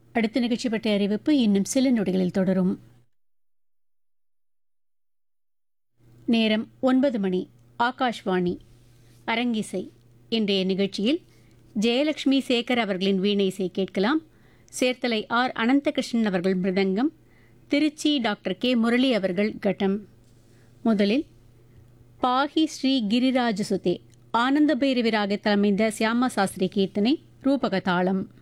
அடுத்த நிகழ்ச்சி பற்றிய அறிவிப்பு இன்னும் சில நொடிகளில் தொடரும். நேரம் 9 மணி. ஆகாஷ்வாணி அரங்கிசை. இன்றைய நிகழ்ச்சியில் ஜெயலட்சுமி சேகர் அவர்களின் வீணை இசை கேட்கலாம். சேர்த்தலை ஆர் அனந்தகிருஷ்ணன் அவர்கள் மிருதங்கம், திருச்சி டாக்டர் கே முரளி அவர்கள் கட்டம். முதலில் பாஹி ஸ்ரீ கிரிராஜசுதே ஆனந்த பைரவி ராகத்தில் அமைந்த சியாமா சாஸ்திரி கீர்த்தனை ரூபக தாளம்.